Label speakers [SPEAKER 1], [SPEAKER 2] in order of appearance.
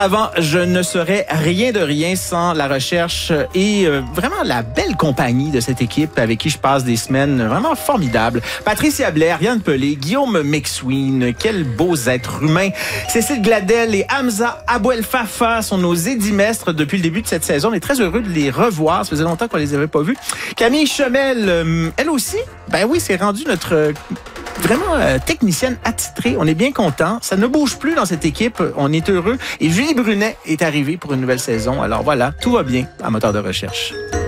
[SPEAKER 1] Avant, je ne serais rien de rien sans la recherche et vraiment la belle compagnie de cette équipe avec qui je passe des semaines vraiment formidables. Patricia Blais, Ariane Pelé, Guillaume McSween, quels beaux êtres humains. Cécile Gladel et Hamza Abouel Fafa sont nos édimestres depuis le début de cette saison. On est très heureux de les revoir. Ça faisait longtemps qu'on les avait pas vus. Camille Chemel, elle aussi, ben oui, c'est rendu notre... vraiment technicienne attitrée. On est bien content. Ça ne bouge plus dans cette équipe. On est heureux. Et Julie Brunet est arrivée pour une nouvelle saison. Alors voilà, tout va bien à Moteur de recherche.